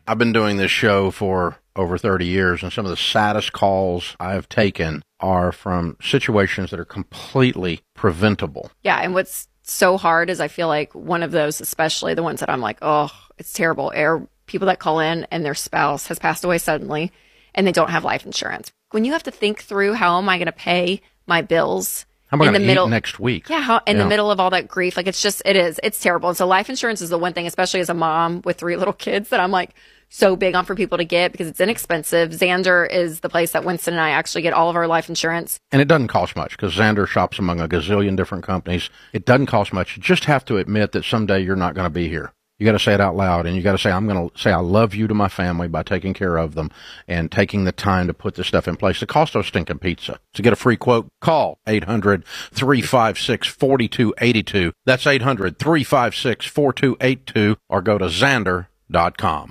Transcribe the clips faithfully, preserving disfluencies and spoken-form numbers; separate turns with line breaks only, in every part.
I've been doing this show for over thirty years, and some of the saddest calls I've taken are from situations that are completely preventable.
Yeah, and what's so hard is I feel like one of those, especially the ones that I'm like, oh, it's terrible, are people that call in and their spouse has passed away suddenly and they don't have life insurance. When you have to think through, how am I going to pay my bills?
How am I
in
going
the
to
middle
eat next week?
Yeah, how, in
Yeah.
the middle of all that grief, like it's just, it is, it's terrible. And so life insurance is the one thing, especially as a mom with three little kids, that I'm like so big on for people to get because it's inexpensive. Xander is the place that Winston and I actually get all of our life insurance.
And it doesn't cost much because Xander shops among a gazillion different companies. It doesn't cost much. You just have to admit that someday you're not going to be here. You got to say it out loud, and you got to say, I'm going to say I love you to my family by taking care of them and taking the time to put this stuff in place. It costs us stinking pizza. To get a free quote, call eight hundred, three five six, four two eight two. That's eight hundred, three five six, four two eight two, or go to Xander dot com.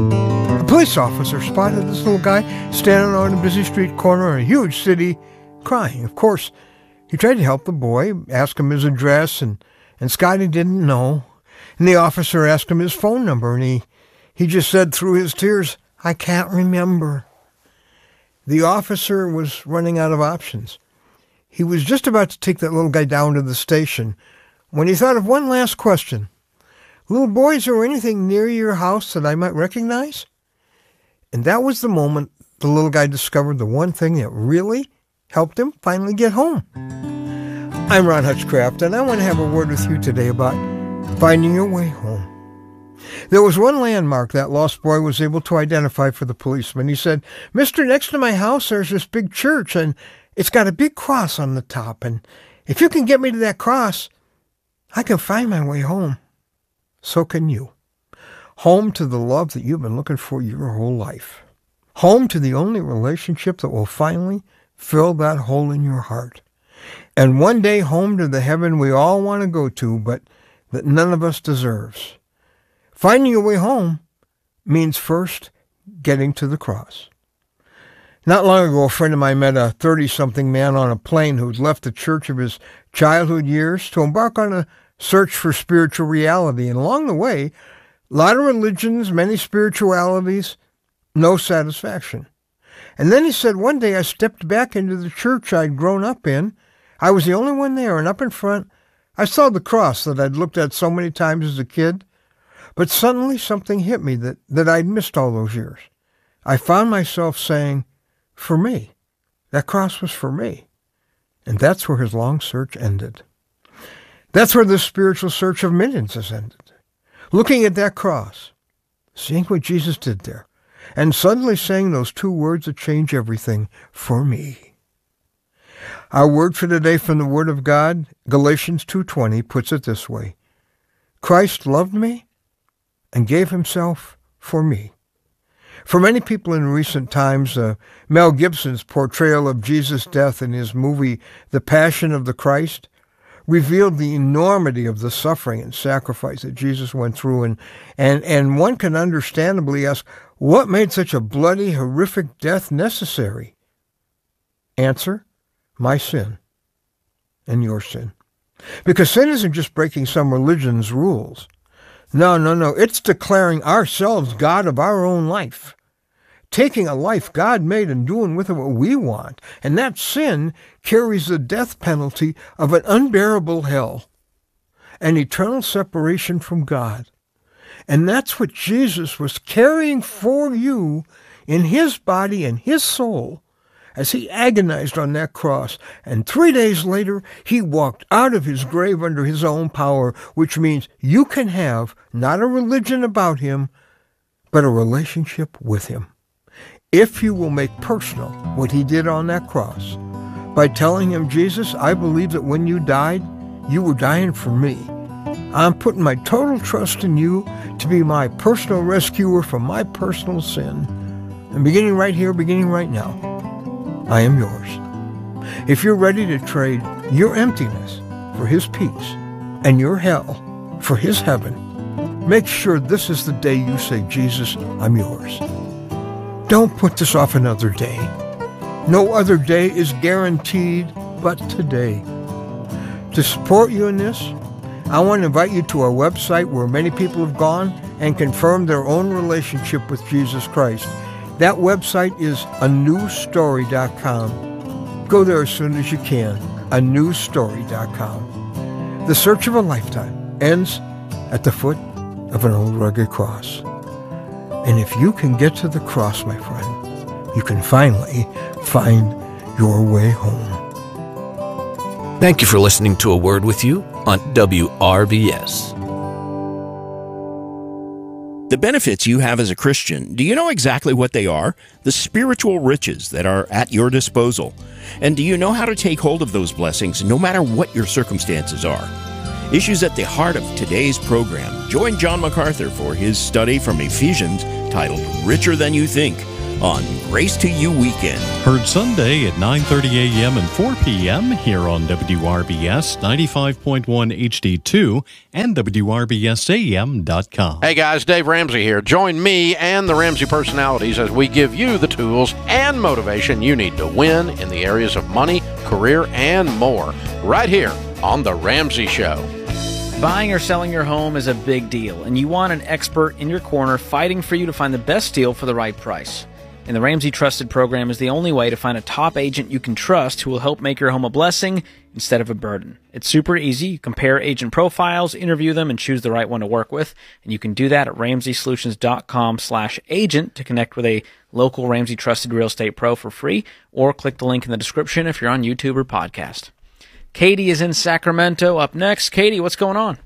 A police officer spotted this little guy standing on a busy street corner in a huge city crying. Of course, he tried to help the boy, ask him his address, and, and Scotty didn't know. And the officer asked him his phone number, and he, he just said through his tears, I can't remember. The officer was running out of options. He was just about to take that little guy down to the station when he thought of one last question. Little boy, is there anything near your house that I might recognize? And that was the moment the little guy discovered the one thing that really helped him finally get home. I'm Ron Hutchcraft, and I want to have a word with you today about finding your way home. There was one landmark that lost boy was able to identify for the policeman. He said, Mister, next to my house there's this big church, and it's got a big cross on the top, and if you can get me to that cross, I can find my way home. So can you. Home to the love that you've been looking for your whole life. Home to the only relationship that will finally fill that hole in your heart. And one day home to the heaven we all want to go to, but that none of us deserves. Finding your way home means first getting to the cross. Not long ago, a friend of mine met a thirty-something man on a plane who'd left the church of his childhood years to embark on a search for spiritual reality. And along the way, a lot of religions, many spiritualities, no satisfaction. And then he said, one day I stepped back into the church I'd grown up in. I was the only one there, and up in front, I saw the cross that I'd looked at so many times as a kid, but suddenly something hit me that, that I'd missed all those years. I found myself saying, for me. That cross was for me. And that's where his long search ended. That's where the spiritual search of millions has ended. Looking at that cross, seeing what Jesus did there, and suddenly saying those two words that change everything, for me. Our word for today from the Word of God, Galatians two twenty, puts it this way. Christ loved me and gave himself for me. For many people in recent times, uh, Mel Gibson's portrayal of Jesus' death in his movie The Passion of the Christ revealed the enormity of the suffering and sacrifice that Jesus went through. And, and, and one can understandably ask, what made such a bloody, horrific death necessary? Answer, my sin and your sin. Because sin isn't just breaking some religion's rules. No, no, no. It's declaring ourselves God of our own life. Taking a life God made and doing with it what we want. And that sin carries the death penalty of an unbearable hell. An eternal separation from God. And that's what Jesus was carrying for you in his body and his soul as he agonized on that cross. And three days later, he walked out of his grave under his own power, which means you can have not a religion about him, but a relationship with him. If you will make personal what he did on that cross by telling him, Jesus, I believe that when you died, you were dying for me. I'm putting my total trust in you to be my personal rescuer from my personal sin. And beginning right here, beginning right now, I am yours. If you're ready to trade your emptiness for his peace and your hell for his heaven, make sure this is the day you say, Jesus, I'm yours. Don't put this off another day. No other day is guaranteed but today. To support you in this, I want to invite you to our website where many people have gone and confirm their own relationship with Jesus Christ. That website is a new story dot com. Go there as soon as you can, a new story dot com. The search of a lifetime ends at the foot of an old rugged cross. And if you can get to the cross, my friend, you can finally find your way home.
Thank you for listening to A Word With You on W R B S.
The benefits you have as a Christian, do you know exactly what they are? The spiritual riches that are at your disposal. And do you know how to take hold of those blessings no matter what your circumstances are? Issues at the heart of today's program. Join John MacArthur for his study from Ephesians titled Richer Than You Think on Grace to You Weekend.
Heard Sunday at nine thirty a.m. and four p.m. here on W R B S ninety-five point one H D two and W R B S A M dot com.
Hey guys, Dave Ramsey here. Join me and the Ramsey personalities as we give you the tools and motivation you need to win in the areas of money, career, and more. Right here on The Ramsey Show.
Buying or selling your home is a big deal, and you want an expert in your corner fighting for you to find the best deal for the right price. And the Ramsey Trusted program is the only way to find a top agent you can trust who will help make your home a blessing instead of a burden. It's super easy. You compare agent profiles, interview them, and choose the right one to work with. And you can do that at ramsey solutions dot com slash agent to connect with a local Ramsey Trusted real estate pro for free, or click the link in the description if you're on YouTube or podcast. Katie is in Sacramento up next. Katie, what's going on?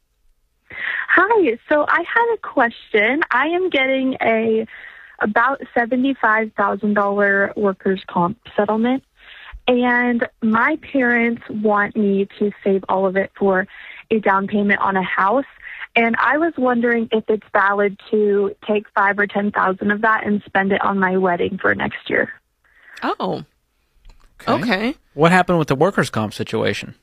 Hi. So I had a question. I am getting a about seventy-five thousand dollars workers' comp settlement, and my parents want me to save all of it for a down payment on a house, and I was wondering if it's valid to take five or ten thousand of that and spend it on my wedding for next year.
Oh,
okay.
okay.
What happened with the workers' comp situation?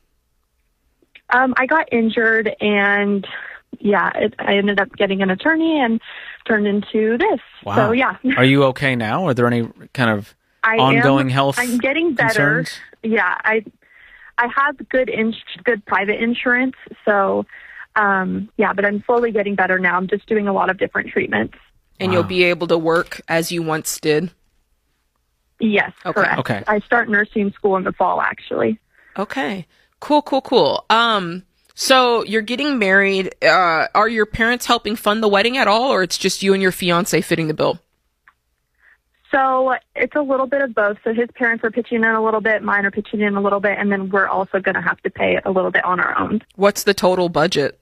Um, I got injured, and yeah, it, I ended up getting an attorney and turned into this.
Wow.
So yeah.
Are you okay now? Are there any kind of
I
ongoing
am,
health
I'm getting better.
concerns?
Yeah, I I have good ins- good private insurance, so um, yeah, but I'm slowly getting better now. I'm just doing a lot of different treatments.
And wow. You'll be able to work as you once did?
Yes,
okay.
correct.
Okay.
I start nursing school in the fall, actually.
Okay. Cool, cool, cool. Um, so you're getting married. Uh, are your parents helping fund the wedding at all, or it's just you and your fiance fitting the bill?
So it's a little bit of both. So his parents are pitching in a little bit, mine are pitching in a little bit, and then we're also going to have to pay a little bit on our own.
What's the total budget?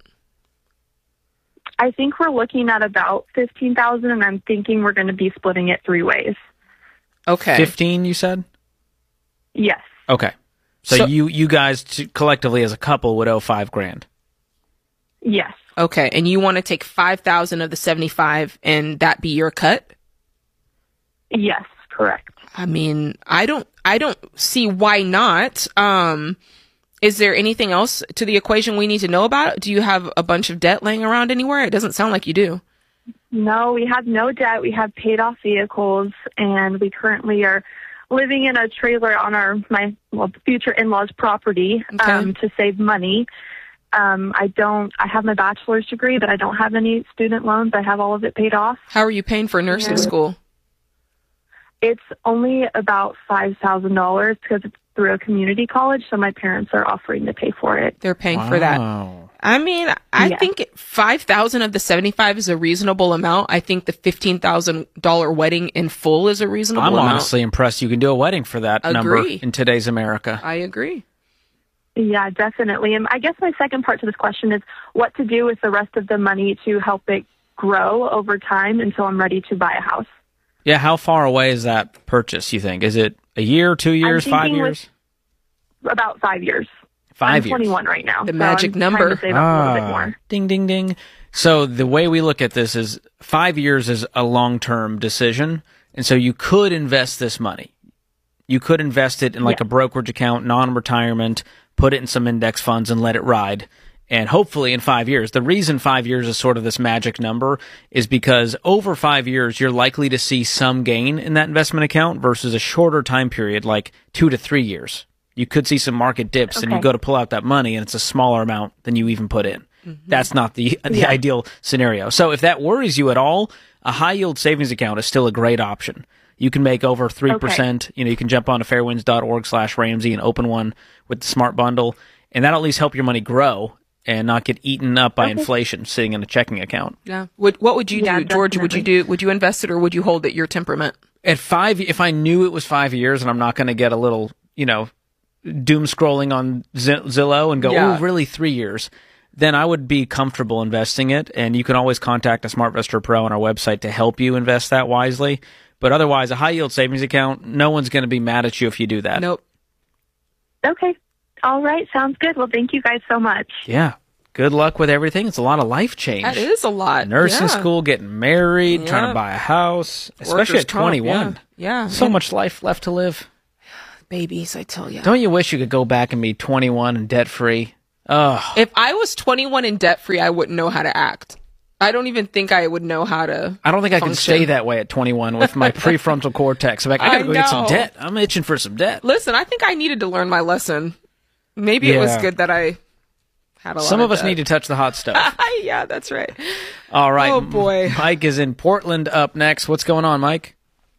I think we're looking at about fifteen thousand dollars, and I'm thinking we're going to be splitting it three ways.
Okay.
fifteen, you said?
Yes.
Okay. So,
So-
you, you guys t- collectively as a couple would owe five grand.
Yes.
Okay. And you want to take five thousand of the seventy-five and that be your cut?
Yes, correct.
I mean, I don't, I don't see why not. Um, is there anything else to the equation we need to know about? Do you have a bunch of debt laying around anywhere? It doesn't sound like you do.
No, we have no debt. We have paid off vehicles, and we currently are living in a trailer on our my well future in-laws' property
Okay.
um, to save money. Um, I don't. I have my bachelor's degree, but I don't have any student loans. I have all of it paid off.
How are you paying for nursing
Yeah.
school?
It's only about five thousand dollars because it's through a community college, so my parents are offering to pay for it.
They're paying for that.
Wow.
I mean, I
Yeah.
think five thousand of the seventy-five is a reasonable amount. I think the fifteen thousand dollar wedding in full is a reasonable
I'm
amount.
honestly impressed you can do a wedding for that number
Agree.
in today's America.
I agree.
Yeah, definitely. And I guess my second part to this question is what to do with the rest of the money to help it grow over time until I'm ready to buy a house.
Yeah, how far away is that purchase, you think? Is it a year, two years,
I'm
five
thinking
years?
About five years.
Five
I'm
years.
twenty-one right now.
The
so
magic
I'm
number.
trying to save up a little bit
Ah,
more.
ding, ding, ding. So the way we look at this is five years is a long-term decision, and so you could invest this money. You could invest it in like
Yeah.
a brokerage account, non-retirement, put it in some index funds and let it ride. And hopefully in five years, the reason five years is sort of this magic number is because over five years, you're likely to see some gain in that investment account versus a shorter time period, like two to three years. You could see some market dips and you
Okay.
go to pull out that money and it's a smaller amount than you even put in. Mm-hmm. That's not the the yeah. ideal scenario. So if that worries you at all, a high yield savings account is still a great option. You can make over three percent. Okay. You know, you can jump on to fairwinds.org slash Ramsey and open one with the Smart Bundle, and that'll at least help your money grow and not get eaten up by okay. inflation sitting in a checking account.
Yeah. What, what would you yeah, do, George? Definitely. Would you do? Would you invest it or would you hold it? Your temperament.
At five, if I knew it was five years and I'm not going to get a little, you know, doom scrolling on Zillow and go, yeah. oh, really three years, then I would be comfortable investing it. And you can always contact a SmartVestor Pro on our website to help you invest that wisely. But otherwise, a high yield savings account, no one's going to be mad at you if you do that.
Nope.
Okay. All right. Sounds good. Well, thank you guys so much.
Yeah. Good luck with everything. It's a lot of life change.
That is a lot.
Nursing
yeah.
school, getting married,
yeah.
trying to buy a house, especially
Workers
at twenty-one.
Comp, yeah. yeah.
So
and
much life left to live.
Babies, I tell you.
Don't you wish you could go back and be twenty-one and debt-free? Oh.
If I was twenty-one and debt-free, I wouldn't know how to act. I don't even think I would know how to
I don't think
function.
I can stay that way at twenty-one with my prefrontal cortex. I'm like, I gotta
I
go get some
know.
debt. I'm itching for some debt.
Listen, I think I needed to learn my lesson. Maybe
Yeah.
it was good that I had a lot
Some of us
debt.
need to touch the hot stuff.
Yeah, that's right.
All right.
Oh, boy.
Mike is in Portland up next. What's going on, Mike?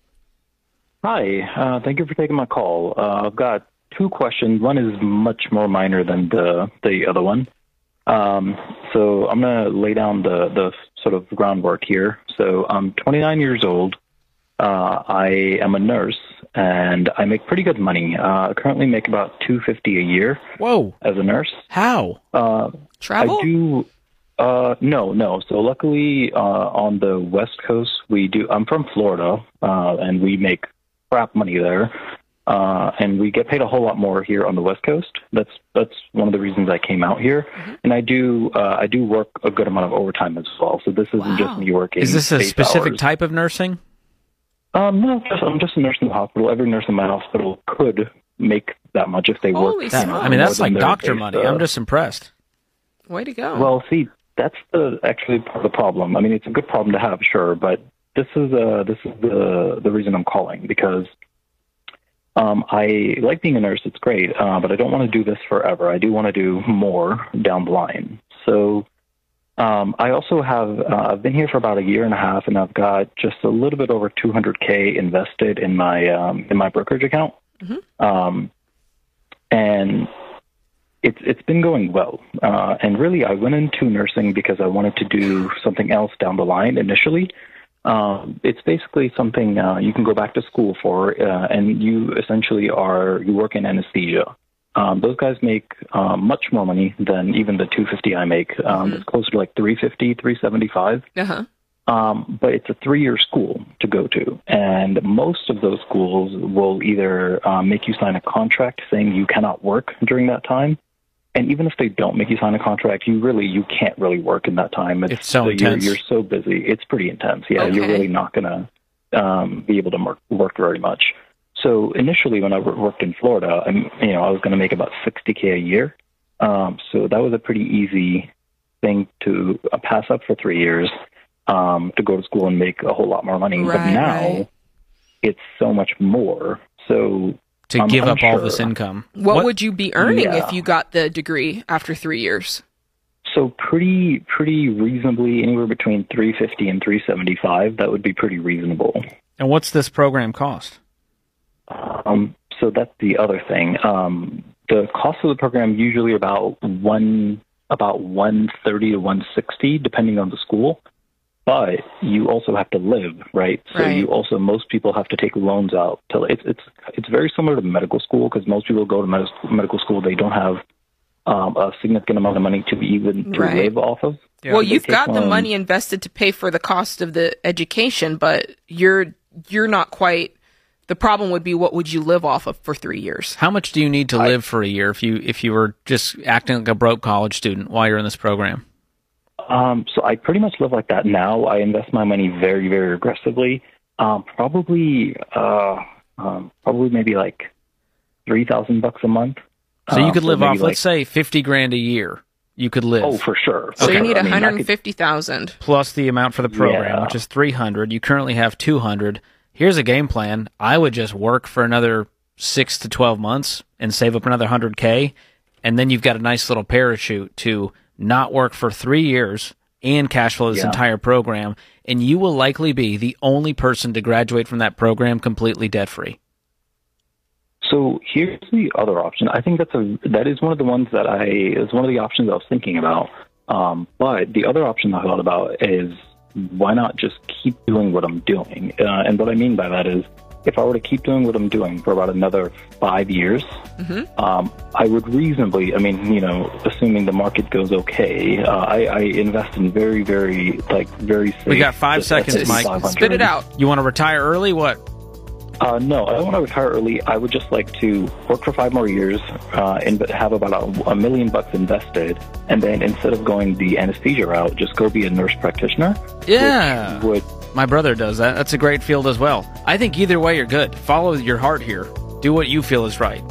Hi. Uh, thank you for taking my call. Uh, I've got two questions. One is much more minor than the the other one. Um, so I'm going to lay down the, the sort of groundwork here. So I'm twenty-nine years old. Uh, I am a nurse, and I make pretty good money. Uh, I currently make about two hundred fifty dollars a year.
Whoa.
As a nurse.
How?
Uh,
Travel?
I do. Uh, no, no. So luckily, uh, on the West Coast, we do. I'm from Florida, uh, and we make crap money there. Uh, and we get paid a whole lot more here on the West Coast. That's that's one of the reasons I came out here. Mm-hmm. And I do uh, I do work a good amount of overtime as well. So this isn't
wow.
just me working.
Is this a
eight
specific
hours.
type of nursing?
Um, no, just, I'm just a nurse in the hospital. Every nurse in my hospital could make that much if they
Holy
worked.
That,
smokes.
I mean, that's like
their
doctor
base,
money.
uh,
I'm just impressed.
Way to go.
Well, see, that's the actually part of the problem. I mean, it's a good problem to have, sure, but this is uh this is the the reason I'm calling because um I like being a nurse. It's great, uh, but I don't want to do this forever. I do want to do more down the line. So um, I also have uh, I've been here for about a year and a half, and I've got just a little bit over two hundred K invested in my um, in my brokerage account, mm-hmm. um, and It's it's been going well, uh, and really I went into nursing because I wanted to do something else down the line initially. Um, it's basically something uh, you can go back to school for, uh, and you essentially are you work in anesthesia. Um, those guys make uh, much more money than even the two hundred fifty I make. Um, mm-hmm. It's closer to like three hundred fifty, three hundred seventy-five.
Uh-huh.
Um, but it's a three-year school to go to, and most of those schools will either um, make you sign a contract saying you cannot work during that time. And even if they don't make you sign a contract, you really you can't really work in that time.
It's, it's so
you're,
intense.
You're so busy. It's pretty intense. Yeah,
okay.
You're really not going to um, be able to work, work very much. So initially, when I worked in Florida, I'm, you know, I was going to make about sixty K a year. Um, so that was a pretty easy thing to uh, pass up for three years um, to go to school and make a whole lot more money.
Right,
but now
right.
it's so much more. So
to
I'm
give up
unsure.
all this income.
What,
What-
would you be earning
Yeah.
if you got the degree after three years?
So pretty pretty reasonably, anywhere between three hundred fifty and three hundred seventy-five. That would be pretty reasonable.
And what's this program cost?
Um, so that's the other thing. Um, the cost of the program usually about one about one thirty to one sixty, depending on the school. But you also have to live, right? So
Right.
you also most people have to take loans out. Till it's it's it's very similar to medical school because most people go to med- medical school, they don't have um, a significant amount of money to even to
Right.
live off of.
Yeah.
Well,
They
you've
take
got the
loans.
money invested to pay for the cost of the education, but you're you're not quite. The problem would be, what would you live off of for three years?
How much do you need to
I-
live for a year if you if you were just acting like a broke college student while you're in this program?
Um, so I pretty much live like that now. I invest my money very, very aggressively. Um, probably, uh, um, probably maybe like three thousand bucks a month.
So you
Uh,
could live
maybe
off,
like-
let's say, fifty grand a year. You could live.
Oh, for sure.
So
Okay.
you need
I mean, I
one hundred
could-
fifty thousand.
Plus the amount for the program,
Yeah.
which is three hundred. You currently have two hundred. Here's a game plan. I would just work for another six to twelve months and save up another one hundred K, and then you've got a nice little parachute to not work for three years, and cash flow this
Yeah.
entire program, and you will likely be the only person to graduate from that program completely debt-free.
So here's the other option. I think that's a that is one of the ones that I is one of the options I was thinking about. Um, but the other option I thought about is why not just keep doing what I'm doing? Uh, and what I mean by that is, if I were to keep doing what I'm doing for about another five years, mm-hmm. um, I would reasonably, I mean, you know, assuming the market goes okay, uh, I, I invest in very, very, like, very safe.
We got five seconds, Mike.
Spit it out.
You want to retire early? What?
Uh, no, I don't want to retire early. I would just like to work for five more years uh, and have about a, a million bucks invested, and then instead of going the anesthesia route, just go be a nurse practitioner.
Yeah.
Would
My brother does that. That's a great field as well. I think either way you're good. Follow your heart here. Do what you feel is right.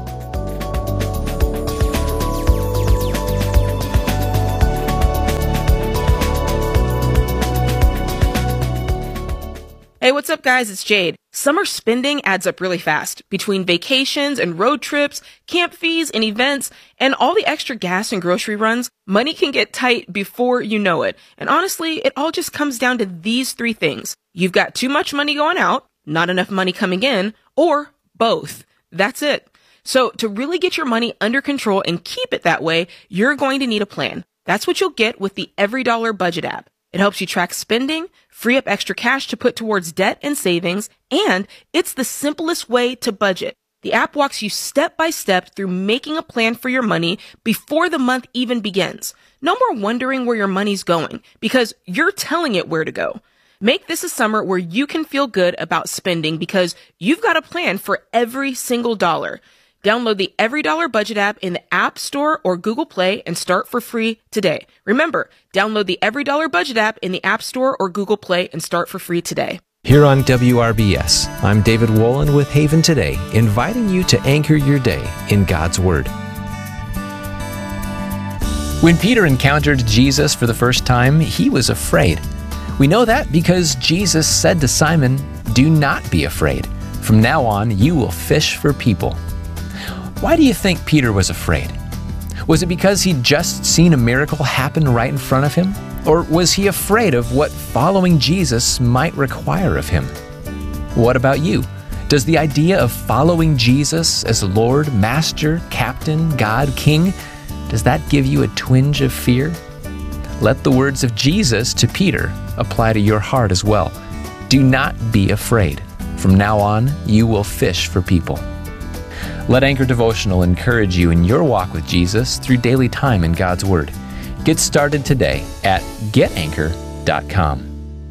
Hey, what's up, guys? It's Jade. Summer spending adds up really fast. Between vacations and road trips, camp fees and events, and all the extra gas and grocery runs, money can get tight before you know it. And honestly, it all just comes down to these three things. You've got too much money going out, not enough money coming in, or both. That's it. So to really get your money under control and keep it that way, you're going to need a plan. That's what you'll get with the Every Dollar Budget app. It helps you track spending, free up extra cash to put towards debt and savings, and it's the simplest way to budget. The app walks you step by step through making a plan for your money before the month even begins. No more wondering where your money's going, because you're telling it where to go. Make this a summer where you can feel good about spending because you've got a plan for every single dollar. Download the Every Dollar Budget app in the App Store or Google Play and start for free today. Remember, download the Every Dollar Budget app in the App Store or Google Play and start for free today.
Here on W R B S, I'm David Wolin with Haven Today, inviting you to anchor your day in God's Word. When Peter encountered Jesus for the first time, he was afraid. We know that because Jesus said to Simon, "Do not be afraid. From now on, you will fish for people." Why do you think Peter was afraid? Was it because he'd just seen a miracle happen right in front of him? Or was he afraid of what following Jesus might require of him? What about you? Does the idea of following Jesus as Lord, Master, Captain, God, King, does that give you a twinge of fear? Let the words of Jesus to Peter apply to your heart as well. Do not be afraid. From now on, you will fish for people. Let Anchor Devotional encourage you in your walk with Jesus through daily time in God's Word. Get started today at get anchor dot com.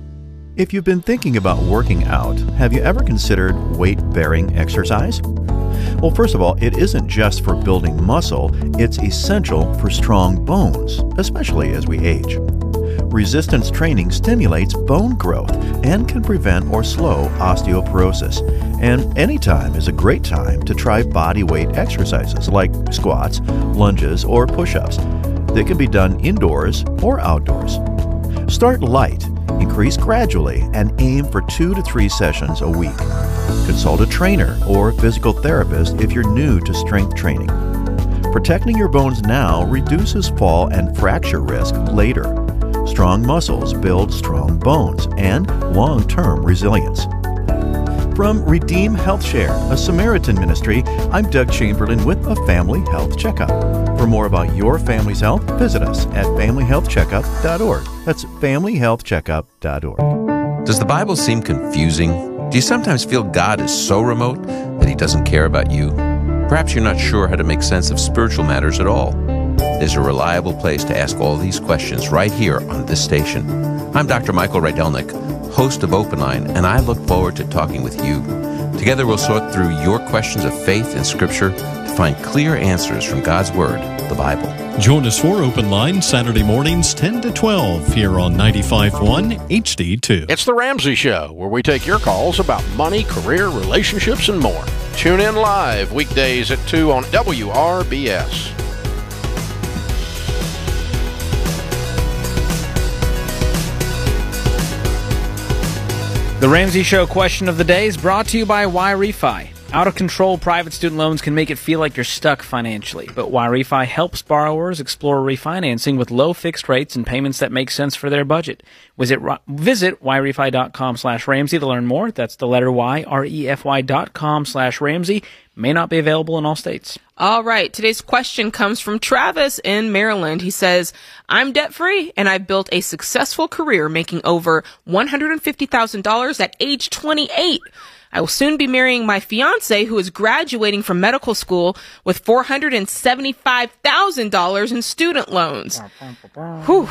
If you've been thinking about working out, have you ever considered weight-bearing exercise? Well, first of all, it isn't just for building muscle, it's essential for strong bones, especially as we age. Resistance training stimulates bone growth and can prevent or slow osteoporosis. And any time is a great time to try body weight exercises like squats, lunges, or push-ups. They can be done indoors or outdoors. Start light, increase gradually, and aim for two to three sessions a week. Consult a trainer or physical therapist if you're new to strength training. Protecting your bones now reduces fall and fracture risk later. Strong muscles build strong bones and long-term resilience. From Redeem Health Share, a Samaritan ministry, I'm Doug Chamberlain with a Family Health Checkup. For more about your family's health, visit us at family health checkup dot org. That's family health checkup dot org.
Does the Bible seem confusing? Do you sometimes feel God is so remote that He doesn't care about you? Perhaps you're not sure how to make sense of spiritual matters at all. There's a reliable place to ask all these questions right here on this station. I'm Doctor Michael Rydelnik, host of Open Line, and I look forward to talking with you. Together we'll sort through your questions of faith and Scripture to find clear answers from God's Word, the Bible.
Join us for Open Line Saturday mornings ten to twelve here on ninety-five point one H D two.
It's The Ramsey Show, where we take your calls about money, career, relationships, and more. Tune in live weekdays at two on W R B S.
The Ramsey Show question of the day is brought to you by Y Refi. Out-of-control private student loans can make it feel like you're stuck financially, but YRefi helps borrowers explore refinancing with low fixed rates and payments that make sense for their budget. Visit, visit yrefi.com slash Ramsey to learn more. That's the letter Y, R-E-F-Y dot com slash Ramsey. May not be available in all states.
All right. Today's question comes from Travis in Maryland. He says, I'm debt-free and I've built a successful career making over one hundred fifty thousand dollars at age twenty-eight. I will soon be marrying my fiance, who is graduating from medical school with four hundred seventy-five thousand dollars in student loans. Whew.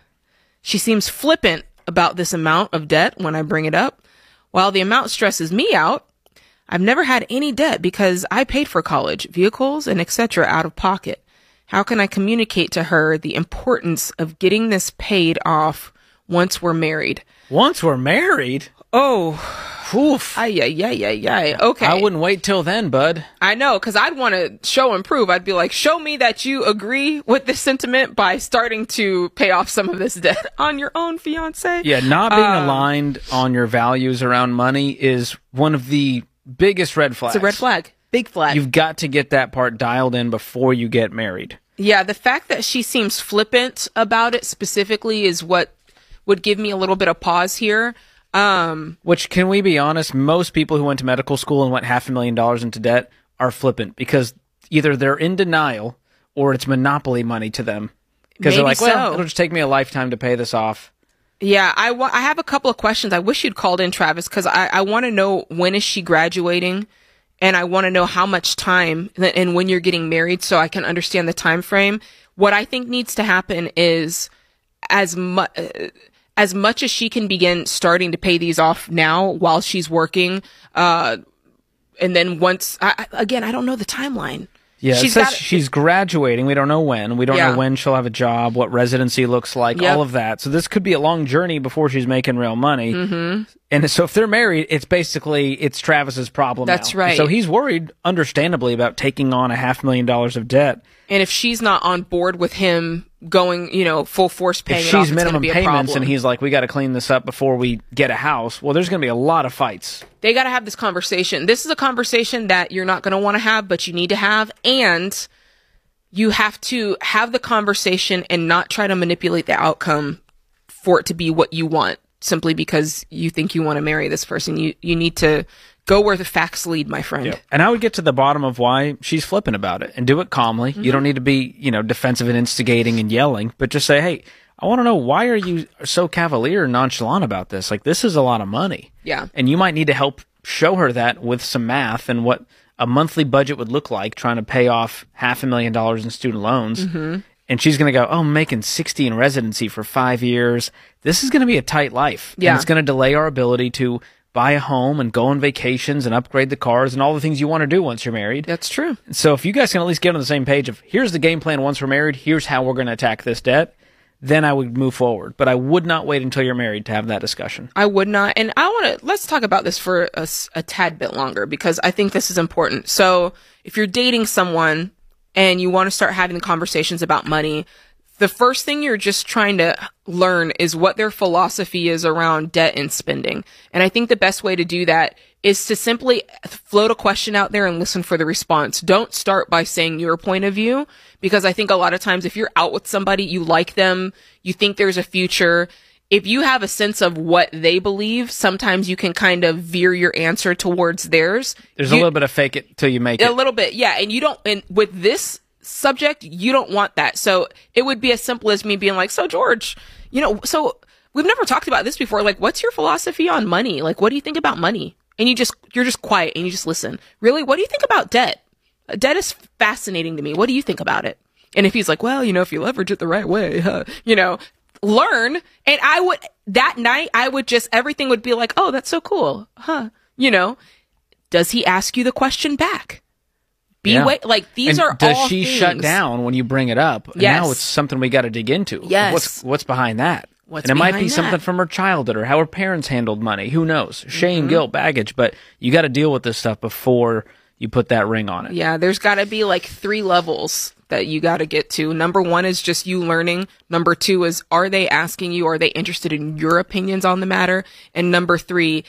She seems flippant about this amount of debt when I bring it up. While the amount stresses me out, I've never had any debt because I paid for college, vehicles, and et cetera out of pocket. How can I communicate to her the importance of getting this paid off once we're married?
Once we're married?
Oh,
oof.
Ay, ay, ay, ay, ay. Okay.
I wouldn't wait till then, bud.
I know, because I'd want to show and prove. I'd be like, show me that you agree with this sentiment by starting to pay off some of this debt on your own fiance.
Yeah, not being
um,
aligned on your values around money is one of the biggest red flags.
It's a red flag. Big flag.
You've got to get that part dialed in before you get married.
Yeah, the fact that she seems flippant about it specifically is what would give me a little bit of pause here. Um,
Which, can we be honest, most people who went to medical school and went half a million dollars into debt are flippant because either they're in denial or it's monopoly money to them. Because they're like, well,
so.
it'll just take me a lifetime to pay this off.
Yeah, I, wa- I have a couple of questions. I wish you'd called in, Travis, because I, I want to know when is she graduating, and I want to know how much time and when you're getting married so I can understand the time frame. What I think needs to happen is as much... Uh, as much as she can begin starting to pay these off now while she's working, uh, and then once, I, again, I don't know the timeline.
Yeah,
she's
it says
got,
she's graduating. We don't know when. We don't
Yeah.
know when she'll have a job, what residency looks like,
Yep.
all of that. So this could be a long journey before she's making real money.
Mhm.
And so if they're married, it's basically, it's Travis's problem
That's
now.
right.
So he's worried, understandably, about taking on a half million dollars of debt.
And if she's not on board with him going, you know, full force paying
If
it off,
she's
it's gonna
minimum
be a
payments
problem.
and he's like, we got to clean this up before we get a house, well, there's going to be a lot of fights.
They got to have this conversation. This is a conversation that you're not going to want to have, but you need to have. And you have to have the conversation and not try to manipulate the outcome for it to be what you want simply because you think you want to marry this person. You, you need to go where the facts lead, my friend.
Yep. And I would get to the bottom of why she's flipping about it and do it calmly.
Mm-hmm.
You don't need to be, you know, defensive and instigating and yelling, but just say, hey, I want to know, why are you so cavalier and nonchalant about this? Like, this is a lot of money.
Yeah.
And you might need to help show her that with some math and what a monthly budget would look like trying to pay off half a million dollars in student loans.
Mm-hmm.
And she's going to go, oh, I'm making sixty in residency for five years. This is going to be a tight life.
Yeah.
And it's going to delay our ability to buy a home and go on vacations and upgrade the cars and all the things you want to do once you're married.
That's true.
So if you guys can at least get on the same page of, here's the game plan once we're married, here's how we're going to attack this debt, then I would move forward. But I would not wait until you're married to have that discussion.
I would not. And I want to, let's talk about this for a, s- a tad bit longer because I think this is important. So if you're dating someone and you want to start having conversations about money, the first thing you're just trying to learn is what their philosophy is around debt and spending. And I think the best way to do that is to simply float a question out there and listen for the response. Don't start by saying your point of view, because I think a lot of times if you're out with somebody, you like them, you think there's a future, if you have a sense of what they believe, sometimes you can kind of veer your answer towards theirs.
There's
You-
a little bit of fake it till you make
a
it.
little bit, yeah. And you don't, and with this subject, you don't want that. So it would be as simple as me being like, so George, you know, so we've never talked about this before. Like, what's your philosophy on money? Like, what do you think about money? And you just, you're just quiet and you just listen. Really? What do you think about debt? Uh, Debt is fascinating to me. What do you think about it? And if he's like, well, you know, if you leverage it the right way, huh, you know, learn. And I would, that night, I would just, everything would be like, oh, that's so cool. Huh. You know, does he ask you the question back? Be
Yeah.
wait, like these
And
are
does
all
she
things.
shut down when you bring it up? And
Yes.
Now it's something we got to dig into.
Yes.
What's what's behind that?
What's
and it might be
behind
something
that?
from her childhood or how her parents handled money. Who knows? Shame,
Mhm.
guilt, baggage. But you got to deal with this stuff before you put that ring on it.
Yeah, there's got to be like three levels that you got to get to. Number one is just you learning. Number two is, are they asking you? Are they interested in your opinions on the matter? And number three,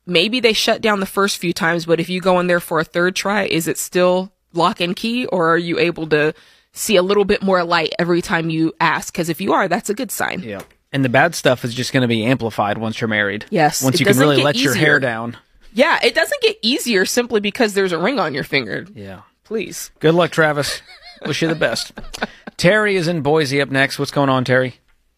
maybe they shut down the first few times, but if you go in there for a third try, is it still lock and key, or are you able to see a little bit more light every time you ask? Because if you are, that's a good sign.
Yeah. And the bad stuff is just going to be amplified once you're married.
Yes.
Once
it
you can
doesn't
really
get
let your
easier.
hair down.
Yeah, it doesn't get easier simply because there's a ring on your finger.
Yeah.
Please.
Good luck, Travis. Wish you the best. Terry is in Boise up next. What's going on, Terry?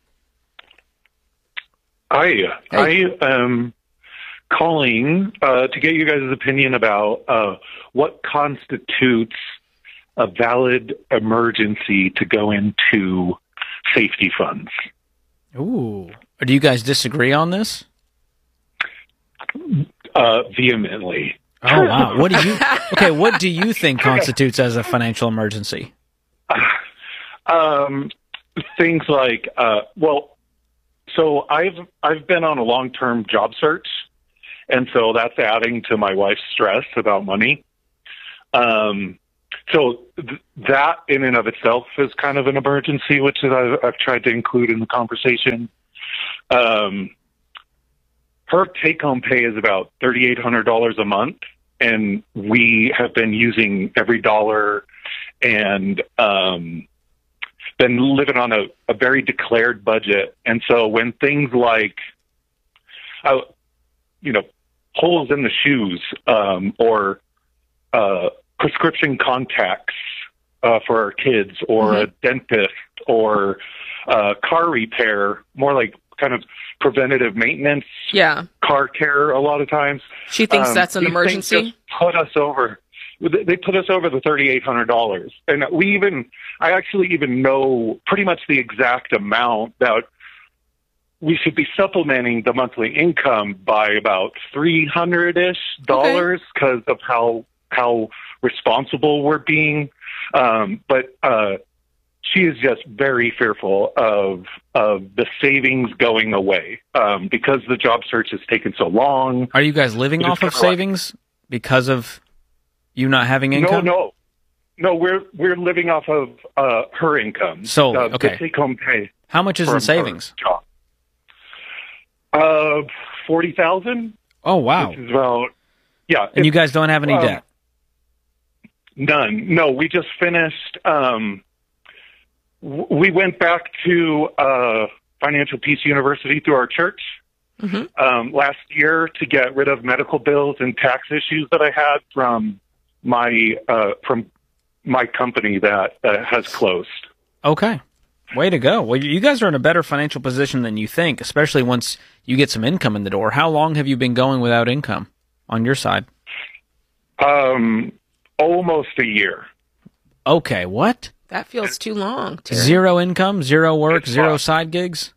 Hi. I am calling uh, to get you guys' opinion about uh, what constitutes a valid emergency to go into safety funds.
Ooh. Do you guys disagree on this?
Uh, vehemently.
Oh, wow. What do you, okay, what do you think constitutes as a financial emergency?
Um, things like, uh, well, so I've, I've been on a long-term job search, and so that's adding to my wife's stress about money. Um, so th- that in and of itself is kind of an emergency, which is I've, I've tried to include in the conversation. Um, her take-home pay is about thirty-eight hundred dollars a month, and we have been using every dollar and um, been living on a, a very declared budget. And so when things like, uh, you know, holes in the shoes um, or uh, prescription contacts uh, for our kids, or mm-hmm. a dentist, or uh, car repair, more like kind of preventative maintenance,
yeah,
car care a lot of times.
She thinks
um,
that's an
these
emergency?
things just put us over. They put us over the thirty-eight hundred dollars. And we even, I actually even know pretty much the exact amount that we should be supplementing the monthly income by about three hundred-ish dollars because okay. of how, how responsible we're being. Um, but, uh, she is just very fearful of of the savings going away um, because the job search has taken so long.
Are you guys living off of savings like, because of you not having income?
No, no, no. We're we're living off of uh, her income.
So
uh,
okay,
the take home pay.
How much is in savings?
Job. Uh, forty thousand.
Oh wow!
Which is about yeah.
And you guys don't have any
um,
debt?
None. No, we just finished. Um, We went back to uh, Financial Peace University through our church mm-hmm. um, last year to get rid of medical bills and tax issues that I had from my uh, from my company that uh, has closed.
Okay, way to go! Well, you guys are in a better financial position than you think, especially once you get some income in the door. How long have you been going without income on your side?
Um, almost a year.
Okay, what?
That feels too long. Terry.
Zero income, zero work, zero side gigs?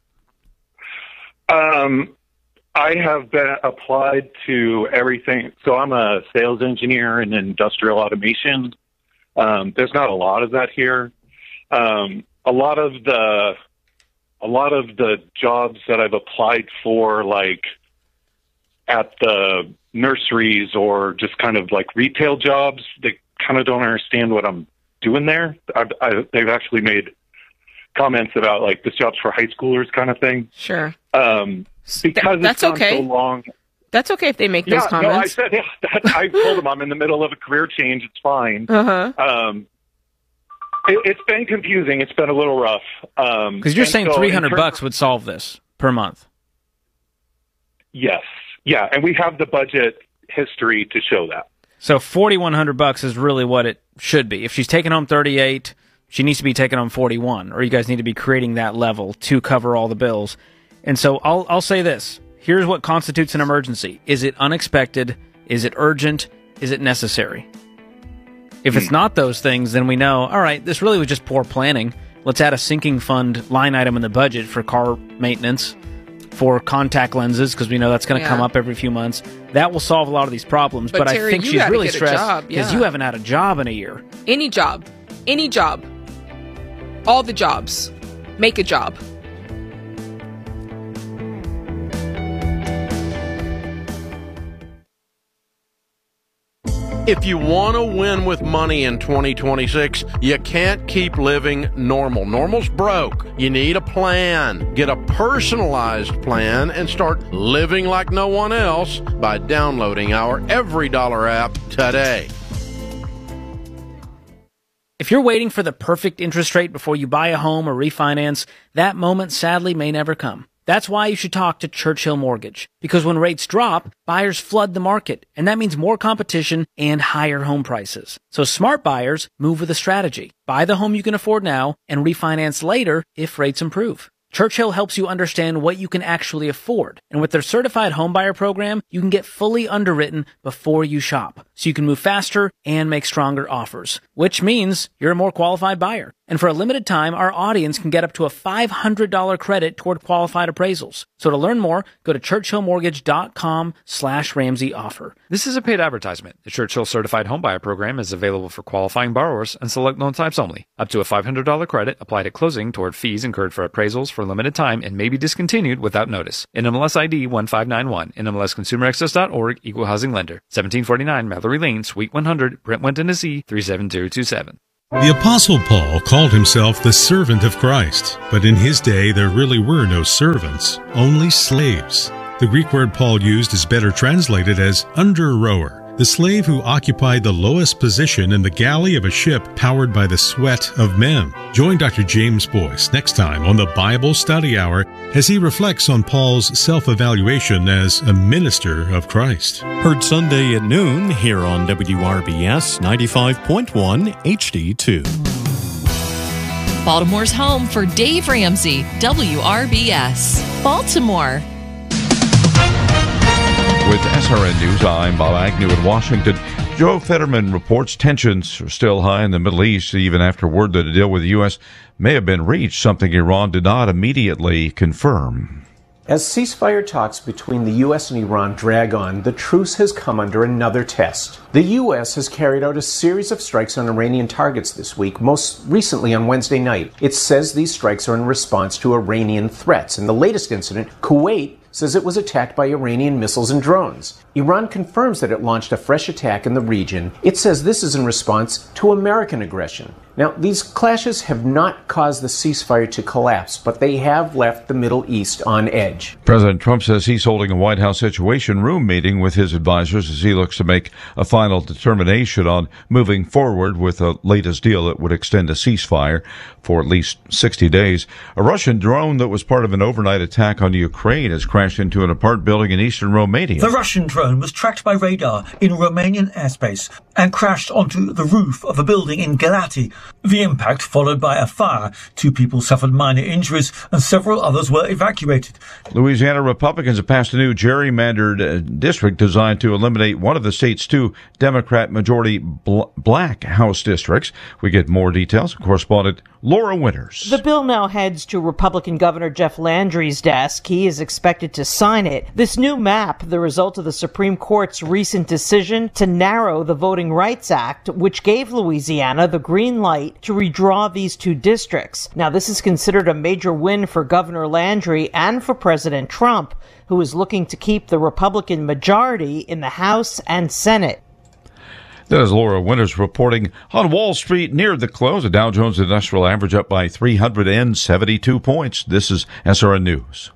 Um, I have been applied to everything. So I'm a sales engineer in industrial automation. Um, there's not a lot of that here. Um, a lot of the, a lot of the jobs that I've applied for, like at the nurseries or just kind of like retail jobs, they kind of don't understand what I'm doing there. I've, I, they've actually made comments about like this job's for high schoolers kind of thing.
Sure.
Um, because
Th- that's
it's gone
okay.
so long.
That's okay if they make
yeah,
those comments.
No, I said, yeah, that, I told them I'm in the middle of a career change. It's fine.
Uh-huh.
Um, it, it's been confusing. It's been a little rough. Um,
because you're
and
saying
so
three hundred
terms-
bucks would solve this per month.
Yes. Yeah. And we have the budget history to show that.
So forty-one hundred bucks is really what it should be. If she's taking home thirty-eight, she needs to be taking home forty-one, or you guys need to be creating that level to cover all the bills. And so I'll I'll say this. Here's what constitutes an emergency. Is it unexpected? Is it urgent? Is it necessary? If it's not those things, then we know, all right, this really was just poor planning. Let's add a sinking fund line item in the budget for car maintenance, for contact lenses, because we know that's going to
Yeah.
come up every few months. That will solve a lot of these problems.
But
But,
Terry,
I think
you
she's
gotta
really
get a
stressed
job,
because
yeah.
you haven't had a job in a year.
Any job. Any job. All the jobs. Make a job.
If you want to win with money in twenty twenty-six, you can't keep living normal. Normal's broke. You need a plan. Get a personalized plan and start living like no one else by downloading our Every Dollar app today.
If you're waiting for the perfect interest rate before you buy a home or refinance, that moment sadly may never come. That's why you should talk to Churchill Mortgage. Because when rates drop, buyers flood the market, and that means more competition and higher home prices. So smart buyers move with a strategy. Buy the home you can afford now and refinance later if rates improve. Churchill helps you understand what you can actually afford. And with their certified homebuyer program, you can get fully underwritten before you shop. So you can move faster and make stronger offers, which means you're a more qualified buyer. And for a limited time, our audience can get up to a five hundred dollars credit toward qualified appraisals. So to learn more, go to churchillmortgage.com slash Ramsey offer.
This is a paid advertisement. The Churchill Certified Homebuyer Program is available for qualifying borrowers and select loan types only. Up to a five hundred dollars credit applied at closing toward fees incurred for appraisals for a limited time and may be discontinued without notice. N M L S I D one five nine one, N M L S Consumer Access dot org, Equal Housing Lender, seventeen forty-nine Mallory Lane, Suite one hundred, Brentwood, Tennessee, three seven zero two seven.
The Apostle Paul called himself the servant of Christ, but in his day there really were no servants, only slaves. The Greek word Paul used is better translated as under-rower, the slave who occupied the lowest position in the galley of a ship powered by the sweat of men. Join Doctor James Boyce next time on the Bible Study Hour as he reflects on Paul's self-evaluation as a minister of Christ.
Heard Sunday at noon here on W R B S ninety-five point one H D two.
Baltimore's home for Dave Ramsey, W R B S. Baltimore.
With S R N News, I'm Bob Agnew in Washington. Joe Fetterman reports tensions are still high in the Middle East, even after word that a deal with the U S may have been reached, something Iran did not immediately confirm.
As ceasefire talks between the U S and Iran drag on, the truce has come under another test. The U S has carried out a series of strikes on Iranian targets this week, most recently on Wednesday night. It says these strikes are in response to Iranian threats. In the latest incident, Kuwait says it was attacked by Iranian missiles and drones. Iran confirms that it launched a fresh attack in the region. It says this is in response to American aggression. Now, these clashes have not caused the ceasefire to collapse, but they have left the Middle East on edge.
President Trump says he's holding a White House Situation Room meeting with his advisors as he looks to make a final determination on moving forward with the latest deal that would extend a ceasefire for at least sixty days. A Russian drone that was part of an overnight attack on Ukraine has crashed into an apartment building in eastern Romania.
The Russian drone was tracked by radar in Romanian airspace and crashed onto the roof of a building in Galati. The impact followed by a fire. Two people suffered minor injuries and several others were evacuated.
Louisiana Republicans have passed a new gerrymandered uh, district designed to eliminate one of the state's two Democrat-majority bl- black House districts. We get more details. Correspondent Laura Winters.
The bill now heads to Republican Governor Jeff Landry's desk. He is expected to sign it. This new map, the result of the Supreme Court's recent decision to narrow the Voting Rights Act, which gave Louisiana the green light to redraw these two districts. Now, this is considered a major win for Governor Landry and for President Trump, who is looking to keep the Republican majority in the House and Senate.
That is Laura Winters reporting. On Wall Street near the close, the Dow Jones Industrial Average up by three hundred seventy-two points. This is S R N News.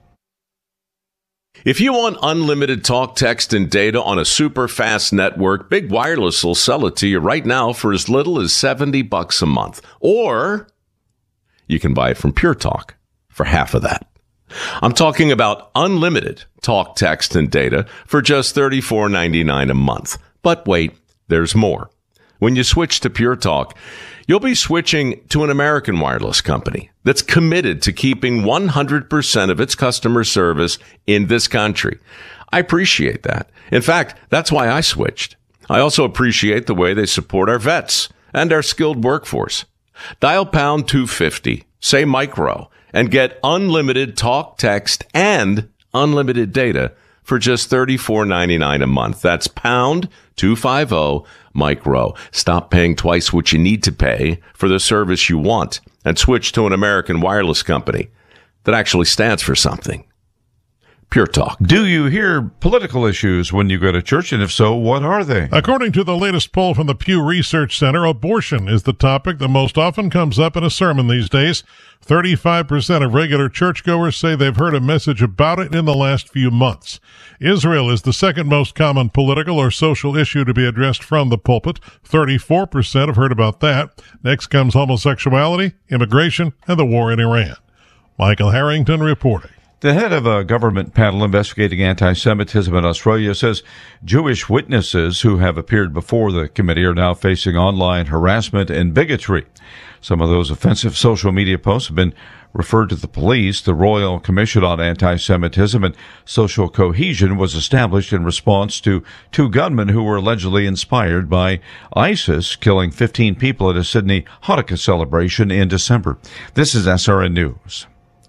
If you want unlimited talk, text, and data on a super fast network, Big Wireless will sell it to you right now for as little as seventy bucks a month. Or you can buy it from Pure Talk for half of that. I'm talking about unlimited talk, text, and data for just thirty-four ninety-nine a month. But wait, there's more. When you switch to Pure Talk, you'll be switching to an American wireless company that's committed to keeping one hundred percent of its customer service in this country. I appreciate that. In fact, that's why I switched. I also appreciate the way they support our vets and our skilled workforce. Dial pound two fifty, say micro, and get unlimited talk, text, and unlimited data for just thirty-four ninety-nine a month. That's pound two fifty micro. Stop paying twice what you need to pay for the service you want and switch to an American wireless company that actually stands for something. Pure Talk.
Do you hear political issues when you go to church? And if so, what are they?
According to the latest poll from the Pew Research Center, abortion is the topic that most often comes up in a sermon these days. thirty-five percent of regular churchgoers say they've heard a message about it in the last few months. Israel is the second most common political or social issue to be addressed from the pulpit. thirty-four percent have heard about that. Next comes homosexuality, immigration, and the war in Iran. Michael Harrington reporting.
The head of a government panel investigating anti-Semitism in Australia says Jewish witnesses who have appeared before the committee are now facing online harassment and bigotry. Some of those offensive social media posts have been referred to the police. The Royal Commission on Anti-Semitism and Social Cohesion was established in response to two gunmen who were allegedly inspired by ISIS, killing fifteen people at a Sydney Hanukkah celebration in December. This is S R N News.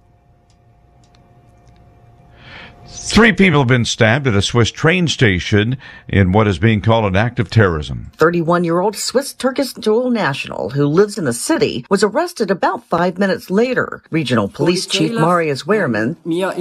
Three people have been stabbed at a Swiss train station in what is being called an act of terrorism.
thirty-one-year-old Swiss-Turkish dual national who lives in the city was arrested about five minutes later. Regional Police Chief Marius Wehrmann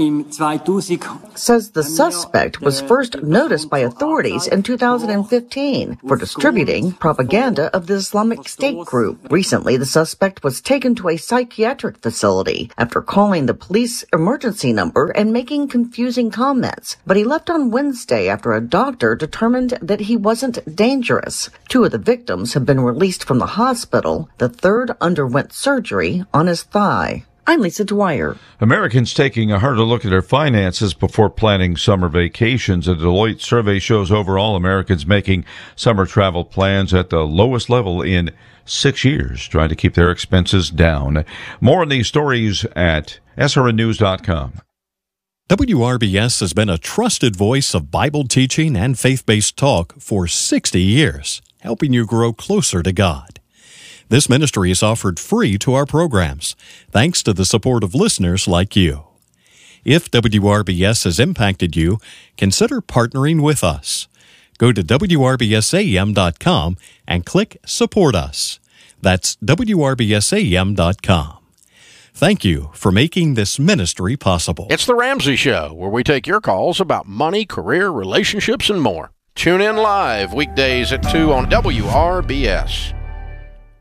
says the suspect was first noticed by authorities in two thousand fifteen for distributing propaganda of the Islamic State group. Recently, the suspect was taken to a psychiatric facility after calling the police emergency number and making confusing comments, but he left on Wednesday after a doctor determined that he wasn't dangerous. Two of the victims have been released from the hospital. The third underwent surgery on his thigh. I'm Lisa Dwyer.
Americans taking a harder look at their finances before planning summer vacations. A Deloitte survey shows overall Americans making summer travel plans at the lowest level in six years, trying to keep their expenses down. More on these stories at S R N news dot com.
W R B S has been a trusted voice of Bible teaching and faith-based talk for sixty years, helping you grow closer to God. This ministry is offered free to our programs, thanks to the support of listeners like you. If W R B S has impacted you, consider partnering with us. Go to W R B S A M dot com and click Support Us. That's W R B S A M dot com. Thank you for making this ministry possible.
It's The Ramsey Show, where we take your calls about money, career, relationships, and more. Tune in live weekdays at two on W R B S.